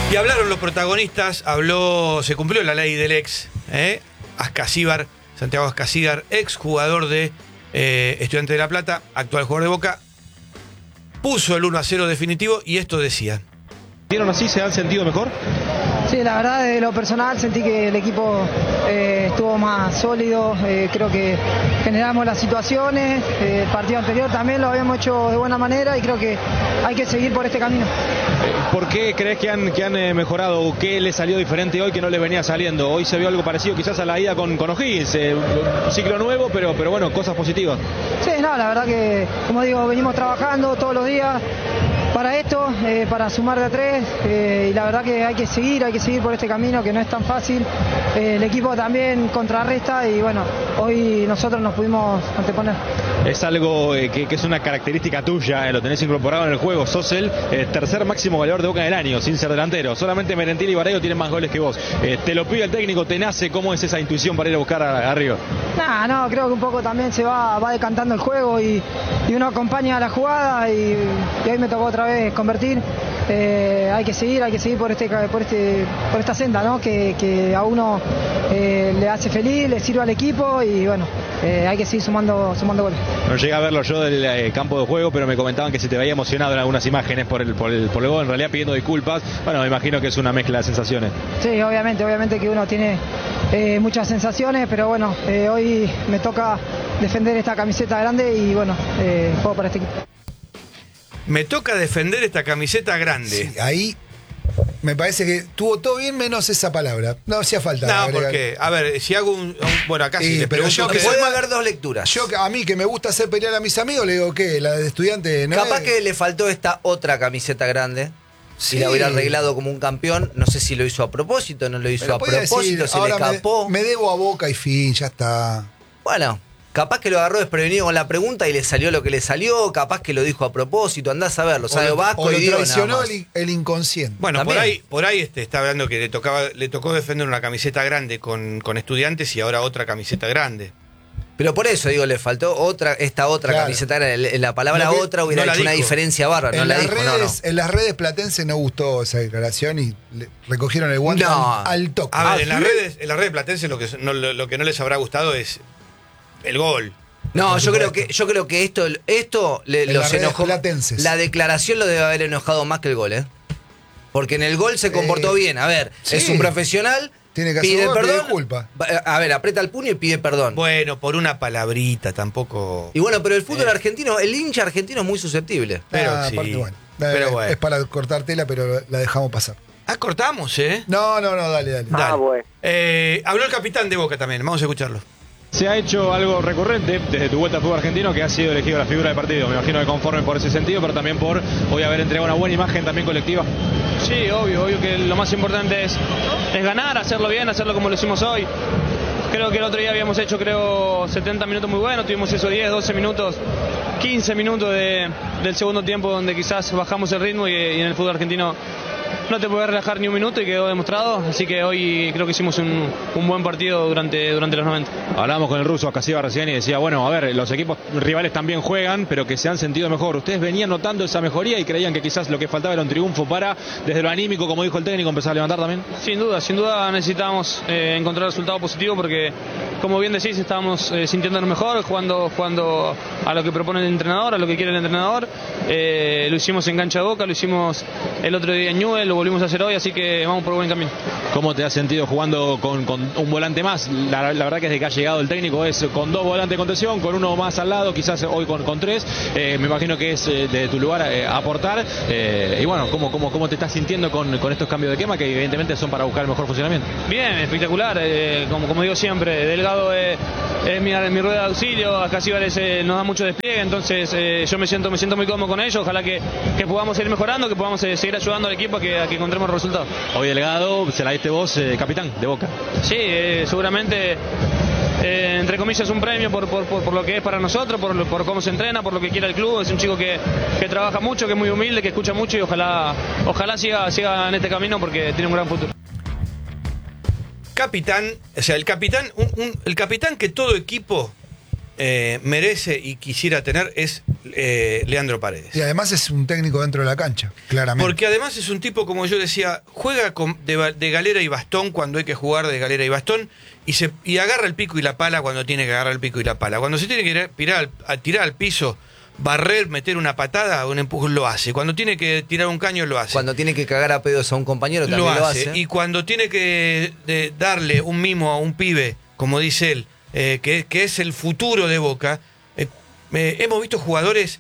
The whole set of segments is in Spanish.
Y hablaron los protagonistas, se cumplió la ley del ex, Ascasíbar, Santiago Ascasíbar, ex jugador de Estudiantes de La Plata, actual jugador de Boca, puso el 1-0 definitivo y esto decía. ¿Vieron así? ¿Se han sentido mejor? Sí, la verdad, de lo personal sentí que el equipo estuvo más sólido, creo que generamos las situaciones, el partido anterior también lo habíamos hecho de buena manera y creo que hay que seguir por este camino. ¿Por qué crees que han mejorado o qué le salió diferente hoy que no le venía saliendo? Hoy se vio algo parecido quizás a la ida con O'Higgins, un ciclo nuevo, pero bueno, cosas positivas. Sí, no, la verdad que, como digo, venimos trabajando todos los días para esto, para sumar de a 3, y la verdad que hay que seguir por este camino que no es tan fácil. El equipo también contrarresta y bueno, hoy nosotros nos pudimos anteponer. Es algo que es una característica tuya, lo tenés incorporado en el juego. Sos el tercer máximo goleador de Boca del año, sin ser delantero. Solamente Merentiel y Barreiro tienen más goles que vos. Te lo pide el técnico, te nace. ¿Cómo es esa intuición para ir a buscar arriba? No, creo que un poco también se va decantando el juego y uno acompaña a la jugada y hoy me tocó otra vez convertir. Hay que seguir por esta senda, ¿no? Que a uno le hace feliz, le sirve al equipo y bueno, hay que seguir sumando goles. No llegué a verlo yo del campo de juego, pero me comentaban que se te veía emocionado en algunas imágenes por el gol, en realidad pidiendo disculpas. Bueno, me imagino que es una mezcla de sensaciones. Sí, obviamente que uno tiene muchas sensaciones, pero bueno, hoy me toca defender esta camiseta grande y bueno, juego para este equipo. Me toca defender esta camiseta grande. Sí, ahí me parece que tuvo todo bien menos esa palabra. No hacía falta. No, porque, a ver, si hago bueno, acá sí le pregunto. Pero puede haber dos lecturas. A mí que me gusta hacer pelear a mis amigos, le digo, ¿qué? La de estudiante no. Capaz que le faltó esta otra camiseta grande. Si la hubiera arreglado como un campeón, no sé si lo hizo a propósito, no lo hizo a propósito, decir, se le escapó. Me debo a Boca y fin, ya está. Bueno, capaz que lo agarró desprevenido con la pregunta y le salió lo que le salió, capaz que lo dijo a propósito, andás a verlo, sabe Vasco y lo traicionó el inconsciente. Bueno, por ahí está hablando que le tocó defender una camiseta grande con Estudiantes y ahora otra camiseta grande. Pero por eso digo, le faltó esta otra camiseta grande. En la palabra otra hubiera hecho una diferencia bárbara. En las redes platenses no gustó esa declaración y recogieron el guante al toque. A ver, en las redes platenses lo que no les habrá gustado es el gol. No, yo creo que esto los enojó. Platenses. La declaración lo debe haber enojado más que el gol, porque en el gol se comportó bien. A ver, sí, es un profesional. Tiene que pide perdón. Disculpa. A ver, aprieta el puño y pide perdón. Bueno, por una palabrita tampoco. Y bueno, pero el fútbol argentino, el hincha argentino es muy susceptible. Pero sí. Pero bueno. Es para cortar tela, pero la dejamos pasar. Cortamos, No, dale. Bueno. Habló el capitán de Boca también, vamos a escucharlo. Se ha hecho algo recurrente desde tu vuelta al fútbol argentino, que ha sido elegido la figura del partido. Me imagino que conforme por ese sentido, pero también por hoy haber entregado una buena imagen también colectiva. Sí, obvio que lo más importante es ganar, hacerlo bien, hacerlo como lo hicimos hoy. Creo que el otro día habíamos hecho 70 minutos muy buenos, tuvimos esos 10, 12 minutos, 15 minutos del segundo tiempo donde quizás bajamos el ritmo y en el fútbol argentino no te puedes relajar ni un minuto y quedó demostrado, así que hoy creo que hicimos un buen partido durante los 90. Hablábamos con el ruso Ascasíbar recién y decía, bueno, a ver, los equipos rivales también juegan, pero que se han sentido mejor. Ustedes venían notando esa mejoría y creían que quizás lo que faltaba era un triunfo para, desde lo anímico, como dijo el técnico, empezar a levantar también. Sin duda necesitábamos encontrar resultado positivo porque, como bien decís, estábamos sintiéndonos mejor, jugando a lo que propone el entrenador, a lo que quiere el entrenador. Lo hicimos en cancha de Boca, lo hicimos el otro día en Newell, lo volvimos a hacer hoy, así que vamos por buen camino. ¿Cómo te has sentido jugando con un volante más? La verdad que desde que ha llegado el técnico es con 2 volantes de contención, con uno más al lado, quizás hoy con 3. Me imagino que es de tu lugar aportar. Y bueno, ¿cómo te estás sintiendo con estos cambios de esquema que evidentemente son para buscar el mejor funcionamiento? Bien, espectacular. Como digo siempre, Delgado es mi rueda de auxilio, Ascasíbar nos da mucho despliegue, entonces yo me siento muy cómodo con ellos. Ojalá que podamos seguir mejorando, que podamos seguir ayudando al equipo a que encontremos resultados. Hoy Delgado, se la diste vos, capitán de Boca. Sí, seguramente, entre comillas, un premio por lo que es para nosotros, por cómo se entrena, por lo que quiere el club. Es un chico que trabaja mucho, que es muy humilde, que escucha mucho y ojalá siga en este camino porque tiene un gran futuro. Capitán, o sea, el capitán que todo equipo merece y quisiera tener es Leandro Paredes. Y además es un técnico dentro de la cancha, claramente. Porque además es un tipo, como yo decía, juega de galera y bastón cuando hay que jugar de galera y bastón, y agarra el pico y la pala cuando tiene que agarrar el pico y la pala. Cuando se tiene que tirar al piso, barrer, meter una patada, un empujón, lo hace. Cuando tiene que tirar un caño, lo hace. Cuando tiene que cagar a pedos a un compañero, también lo hace. Y cuando tiene que darle un mimo a un pibe, como dice él, que es el futuro de Boca, hemos visto jugadores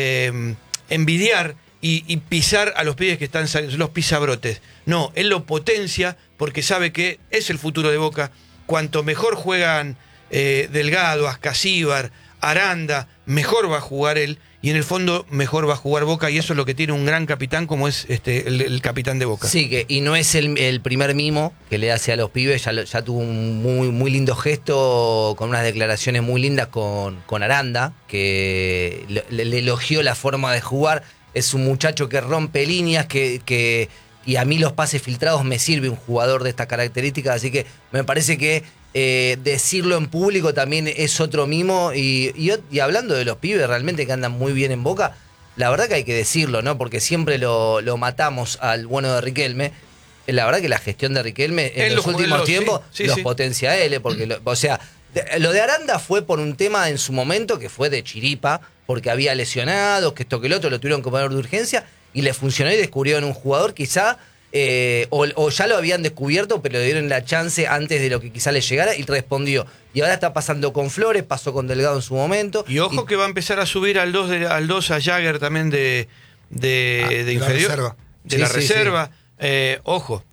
envidiar y pisar a los pibes que están los pisabrotes. No, él lo potencia porque sabe que es el futuro de Boca. Cuanto mejor juegan Delgado, Ascasíbar, Aranda, mejor va a jugar él, y en el fondo mejor va a jugar Boca, y eso es lo que tiene un gran capitán como es el capitán de Boca. Sí, y no es el primer mimo que le hace a los pibes, ya tuvo un muy lindo gesto con unas declaraciones muy lindas con Aranda, que le elogió la forma de jugar. Es un muchacho que rompe líneas, y a mí los pases filtrados me sirve un jugador de estas características, así que me parece que decirlo en público también es otro mimo, y hablando de los pibes realmente que andan muy bien en Boca, la verdad que hay que decirlo, ¿no? Porque siempre lo matamos al bueno de Riquelme. La verdad que la gestión de Riquelme en los últimos tiempos los potencia a él, porque lo de Aranda fue por un tema en su momento que fue de chiripa, porque había lesionados, que esto que el otro, lo tuvieron como de urgencia, y le funcionó y descubrieron un jugador quizá, o ya lo habían descubierto, pero le dieron la chance antes de lo que quizá le llegara y respondió. Y ahora está pasando con Flores, pasó con Delgado en su momento. Y ojo que va a empezar a subir al 2 a Jagger también de inferior. De la reserva. Ojo.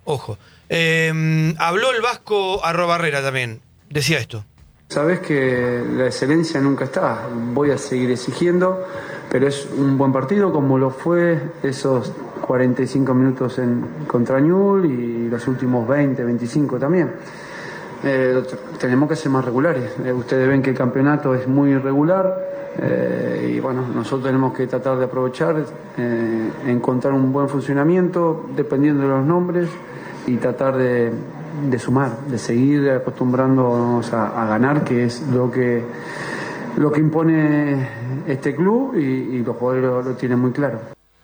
Habló el Vasco Arrobarrera también. Decía esto. Sabes que la excelencia nunca está. Voy a seguir exigiendo, pero es un buen partido como lo fue esos 45 minutos contra Ñul y los últimos 20, 25 también. Tenemos que ser más regulares. Ustedes ven que el campeonato es muy irregular, y bueno, nosotros tenemos que tratar de aprovechar, encontrar un buen funcionamiento dependiendo de los nombres y tratar de sumar, de seguir acostumbrándonos a ganar, que es lo que impone este club, y los jugadores lo tienen muy claro.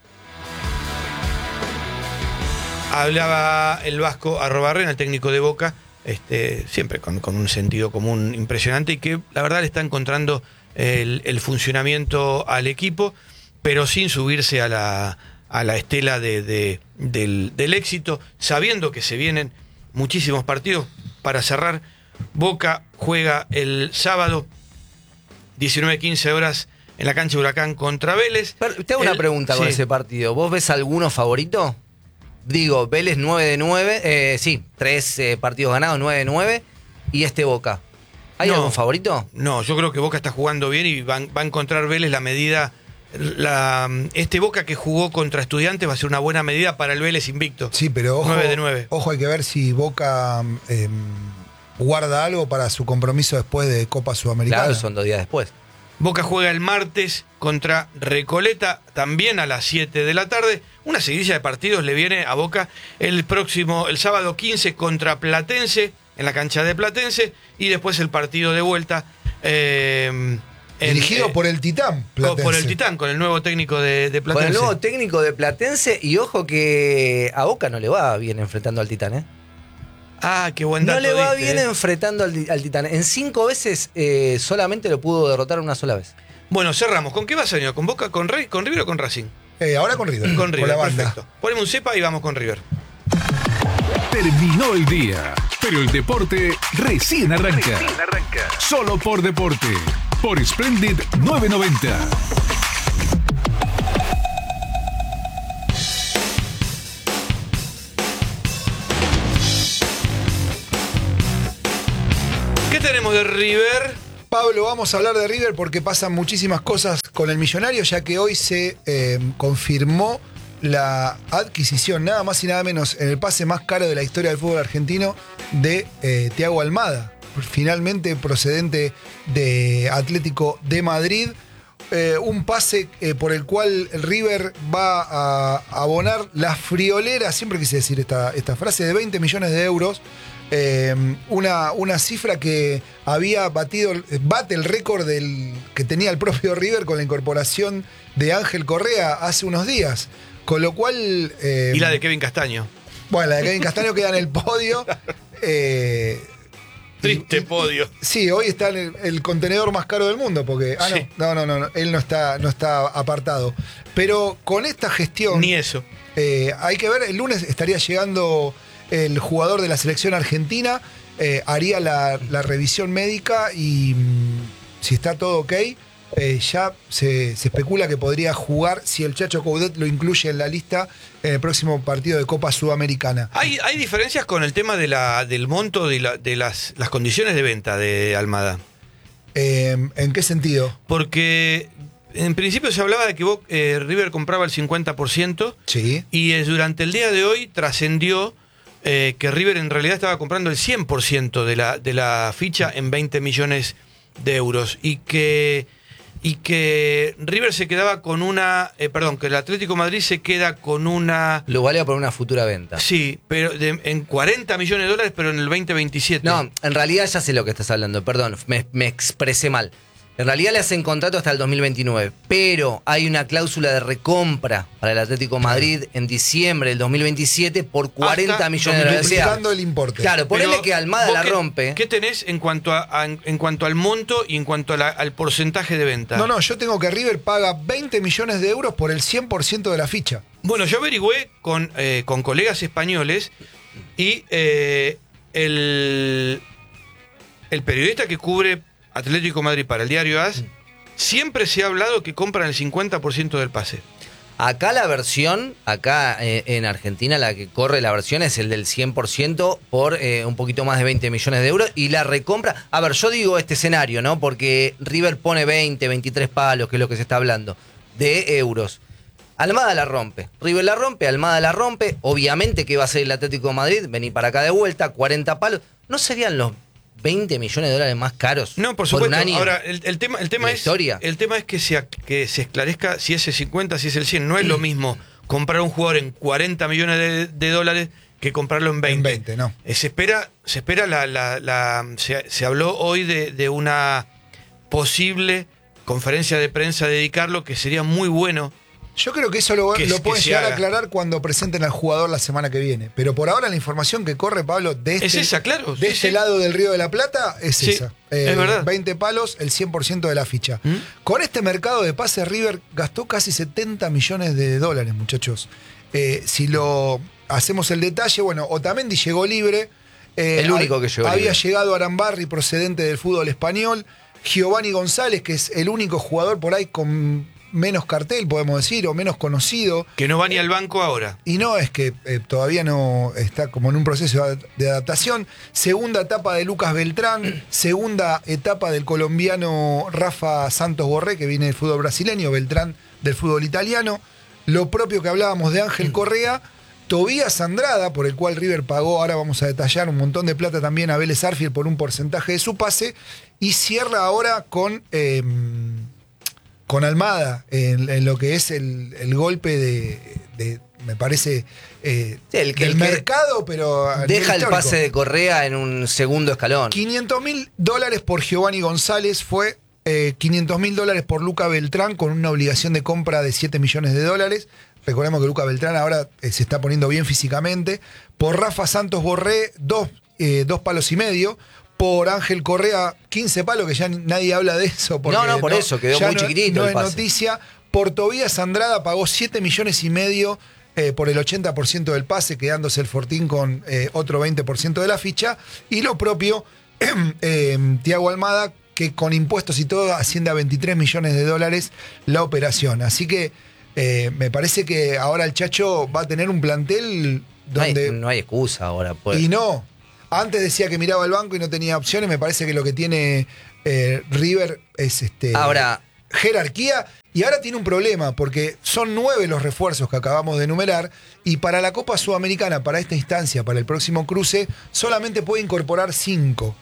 Hablaba el Vasco Arrobarrena, el técnico de Boca, siempre con un sentido común impresionante, y que la verdad le está encontrando el funcionamiento al equipo, pero sin subirse a la estela del éxito, sabiendo que se vienen muchísimos partidos. Para cerrar, Boca juega el sábado 19:15 horas en la cancha de Huracán contra Vélez. Te hago una pregunta con ese partido. ¿Vos ves alguno favorito? Digo, Vélez 9 de 9, 3 partidos ganados, 9 de 9, y Boca. ¿Hay algún favorito? No, yo creo que Boca está jugando bien y va a encontrar Vélez la medida. Boca que jugó contra Estudiantes va a ser una buena medida para el Vélez invicto. Sí, pero ojo, 9 de 9. Ojo, hay que ver si Boca guarda algo para su compromiso después de Copa Sudamericana. Claro, son 2 días después. Boca juega el martes contra Recoleta, también a las 7 de la tarde. Una seguidilla de partidos le viene a Boca el sábado 15 contra Platense, en la cancha de Platense, y después el partido de vuelta. Dirigido por el Titán Platense. Por el Titán, con el nuevo técnico de Platense. Con el nuevo técnico de Platense, y ojo que a Boca no le va bien enfrentando al Titán, ¿eh? Ah, qué buen dato. No le va bien enfrentando al Titán. En 5 veces solamente lo pudo derrotar una sola vez. Bueno, cerramos. ¿Con qué vas, señor? ¿Con Boca, con River o con Racing? Ahora con River. Con River, la banda. perfecto. Ponemos un cepa y vamos con River. Terminó el día, pero el deporte recién arranca. Solo por Deporte, por Splendid 990. ¿Qué tenemos de River? Pablo, vamos a hablar de River porque pasan muchísimas cosas con el Millonario, ya que hoy se confirmó la adquisición, nada más y nada menos, en el pase más caro de la historia del fútbol argentino, de Thiago Almada, finalmente procedente de Atlético de Madrid. un pase por el cual River va a abonar la friolera, siempre quise decir esta frase, de 20 millones de euros. Una cifra que bate el récord que tenía el propio River con la incorporación de Ángel Correa hace unos días. Con lo cual. Y la de Kevin Castaño. Bueno, la de Kevin Castaño queda en el podio. Triste podio. Sí, hoy está en el contenedor más caro del mundo, porque. Sí. No, él no está apartado. Pero con esta gestión. Ni eso. Hay que ver, el lunes estaría llegando el jugador de la selección argentina, haría la revisión médica y si está todo ok, ya se especula que podría jugar si el Chacho Coudet lo incluye en la lista en el próximo partido de Copa Sudamericana. ¿Hay diferencias con el tema del monto de las condiciones de venta de Almada? ¿En qué sentido? Porque en principio se hablaba de que River compraba el 50%, Sí. y durante el día de hoy trascendió que River en realidad estaba comprando el 100% de la ficha en 20 millones de euros y que River se quedaba con que el Atlético de Madrid se queda con una... Lo valía por una futura venta. Sí, pero en 40 millones de dólares, pero en el 2027. No, en realidad ya sé lo que estás hablando, perdón, me expresé mal. En realidad le hacen contrato hasta el 2029, pero hay una cláusula de recompra para el Atlético de Madrid en diciembre del 2027 por 40 Hasta millones de dólares. Duplicando el importe. Claro, ponele Pero que Almada la ¿vos rompe. ¿Qué tenés en cuanto al monto y en cuanto al porcentaje de venta? No, yo tengo que River paga 20 millones de euros por el 100% de la ficha. Bueno, yo averigüé con colegas españoles y el periodista que cubre Atlético de Madrid para el diario AS, siempre se ha hablado que compran el 50% del pase. Acá la versión, en Argentina la que corre la versión es el del 100% por un poquito más de 20 millones de euros y la recompra. A ver, yo digo este escenario, ¿no? Porque River pone 20, 23 palos, que es lo que se está hablando, de euros. Almada la rompe, River la rompe, Almada la rompe. Obviamente que va a ser el Atlético de Madrid, venir para acá de vuelta, 40 palos. ¿No serían los 20 millones de dólares más caros? No, por supuesto. Un año. Ahora, el tema es historia. El tema es que se esclarezca si es el 50, si es el 100. No es lo mismo comprar un jugador en 40 millones de dólares que comprarlo en 20. En 20, no. Se habló hoy de una posible conferencia de prensa de dedicarlo, que sería muy bueno. Yo creo que eso lo pueden llegar a aclarar cuando presenten al jugador la semana que viene. Pero por ahora la información que corre, Pablo, de Es esa, claro. de este lado del Río de la Plata, es Sí, esa. es verdad. 20 palos, el 100% de la ficha. Con este mercado de pases, River gastó casi 70 millones de dólares, muchachos. Si lo hacemos el detalle, bueno, Otamendi llegó libre. El único que llegó Había libre. llegado Arambarri, procedente del fútbol español. Giovanni González, que es el único jugador por ahí con menos cartel, podemos decir, o menos conocido. Que no va ni al banco ahora. Y no, es que todavía no está como en un proceso de adaptación. Segunda etapa de Lucas Beltrán, segunda etapa del colombiano Rafa Santos Borré, que viene del fútbol brasileño, Beltrán del fútbol italiano. Lo propio que hablábamos de Ángel Correa, Tobías Andrada, por el cual River pagó, ahora vamos a detallar, un montón de plata también a Vélez Arfield por un porcentaje de su pase, y cierra ahora con Almada en lo que es el golpe de me parece, del mercado, pero a nivel deja el histórico. pase de Correa en un segundo escalón. $500.000 por Giovanni González, fue $500.000 por Luca Beltrán, con una obligación de compra de $7 millones. Recordemos que Luca Beltrán ahora se está poniendo bien físicamente. Por Rafa Santos Borré, 2 palos y medio. Por Ángel Correa, 15 palos, que ya nadie habla de eso. Porque por eso, quedó ya muy chiquitito no el es pase. noticia. Por Tobías Andrada pagó $7 millones por el 80% del pase, quedándose el Fortín con otro 20% de la ficha. Y lo propio, Thiago Almada, que con impuestos y todo asciende a $23 millones la operación. Así que me parece que ahora el Chacho va a tener un plantel donde... No hay excusa ahora. Pues. Y no. Antes decía que miraba el banco y no tenía opciones. Me parece que lo que tiene River es Ahora, jerarquía. Y ahora tiene un problema, porque son 9 los refuerzos que acabamos de enumerar, y para la Copa Sudamericana, para esta instancia, para el próximo cruce, solamente puede incorporar 5.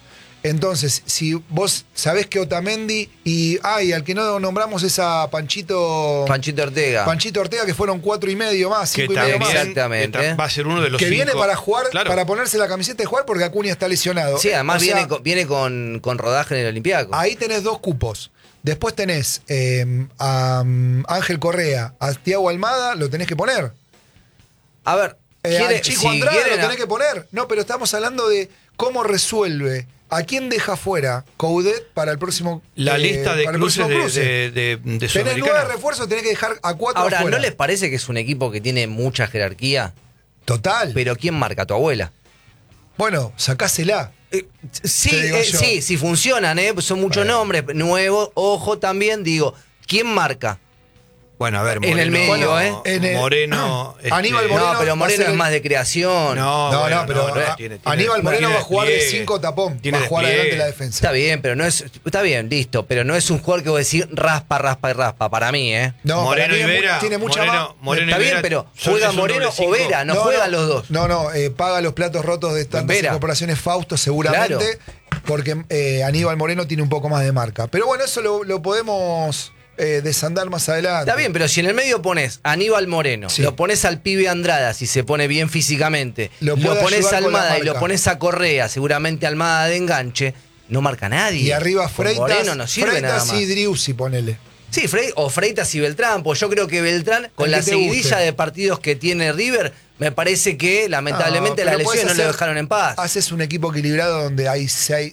Entonces, si vos sabés que Otamendi y al que no nombramos es a Panchito Ortega. Panchito Ortega, que fueron 4,5 más, Que 5,5 más. Exactamente. Va a ser uno de los Que 5. viene para jugar, Claro. para ponerse la camiseta y jugar porque Acuña está lesionado. Sí, además O sea, viene con rodaje en el Olympiacos. ahí tenés 2 cupos. Después tenés a Ángel Correa, a Thiago Almada, lo tenés que poner. A ver, Al Chico si Andrade quieren lo tenés que poner. No, pero estamos hablando de cómo resuelve. ¿A quién deja fuera Coudet para el próximo La lista de para el cruces próximo cruce? de Tenés Sudamericana. 9 refuerzos, tenés que dejar a 4 Ahora, afuera. ¿no les parece que es un equipo que tiene mucha jerarquía? Total. Pero ¿quién marca a tu abuela? Bueno, sacásela. Sí, Te digo yo. sí, si funcionan, son muchos nombres nuevos. Ojo también, digo, ¿quién marca? Bueno, a ver, En el medio, Moreno. Aníbal Moreno No, pero va a Moreno ser es el- más de creación. No, No, bueno, pero tiene Aníbal Moreno va a jugar de despliegue. 5 tapón. Tiene Va a jugar despliegue. adelante la defensa. Está bien, pero no es. Está bien, listo. Pero no es un jugador que voy a decir raspa, raspa y raspa. Para mí, ¿eh? No, Moreno para mí y Vera. tiene mucha más. Moreno Está y bien, Vera pero son- juega es un Moreno doble o cinco. Vera, no juegan los dos. No, paga los platos rotos de tantas Vera. incorporaciones Fausto seguramente, porque Aníbal Moreno tiene un poco más de marca. Pero bueno, eso lo podemos desandar más adelante. Está bien, pero si en el medio pones a Aníbal Moreno, Sí. lo pones al pibe Andrada, si se pone bien físicamente, Lo lo puede pones ayudar a con la Almada y lo marca. pones a Correa, seguramente Almada de enganche, no marca nadie. Y arriba Con Freitas, Moreno no sirve nada Freitas más. y Driussi, ponele. Sí, Freitas y Beltrán, pues yo creo que Beltrán, con El la que te seguidilla guste. de partidos que tiene River, me parece que lamentablemente pero las lesiones podés no lo hacer- dejaron en paz. Haces un equipo equilibrado donde hay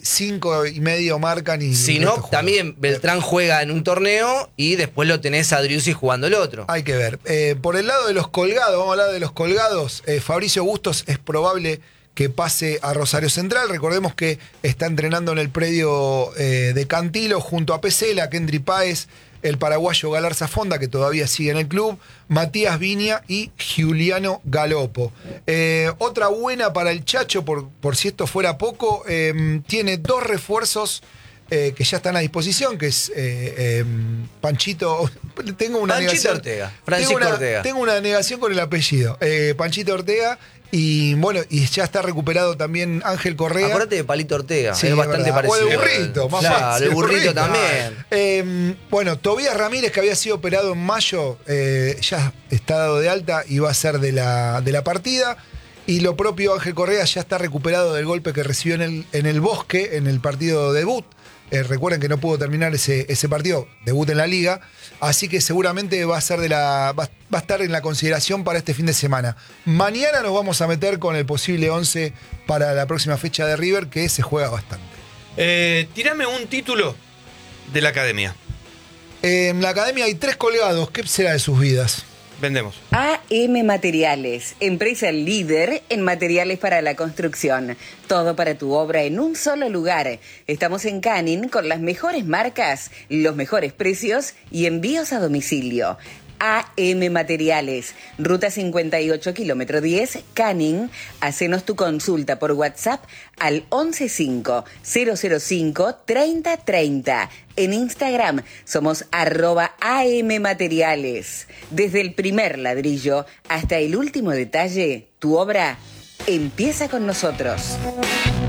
5,5 marcan y. Si el no, resto juega. también Beltrán juega en un torneo y después lo tenés a Driussi jugando el otro. Hay que ver. Por el lado de los colgados, vamos a hablar de los colgados. Fabricio Bustos es probable que pase a Rosario Central. Recordemos que está entrenando en el predio de Cantilo junto a Pesela, Kendry Páez, el paraguayo Galarza Fonda, que todavía sigue en el club, Matías Viña y Giuliano Galopo. Otra buena para el Chacho, por si esto fuera poco, tiene 2 refuerzos que ya están a disposición, que es Panchito. Tengo una Panchito negación. Ortega, Francisco Ortega. Tengo una negación con el apellido. Panchito Ortega. Y bueno, y ya está recuperado también Ángel Correa. Acuérdate de Palito Ortega, Sí, es bastante verdad. parecido. O el burrito, más Claro, fácil. el burrito también. Bueno, Tobías Ramírez, que había sido operado en mayo, ya está dado de alta y va a ser de la partida. Y lo propio Ángel Correa ya está recuperado del golpe que recibió en el Bosque, en el partido debut. Recuerden que no pudo terminar ese partido, debut en la liga, así que seguramente va a estar en la consideración para este fin de semana. Mañana nos vamos a meter con el posible 11 para la próxima fecha de River, que se juega bastante. Tírame un título de la academia. En la academia hay 3 colgados, ¿qué será de sus vidas? Vendemos. AM Materiales, empresa líder en materiales para la construcción. Todo para tu obra en un solo lugar. Estamos en Canning con las mejores marcas, los mejores precios y envíos a domicilio. AM Materiales, Ruta 58, kilómetro 10, Canning. Hacenos tu consulta por WhatsApp al 115-005-3030. En Instagram somos @AM Materiales. Desde el primer ladrillo hasta el último detalle, tu obra empieza con nosotros.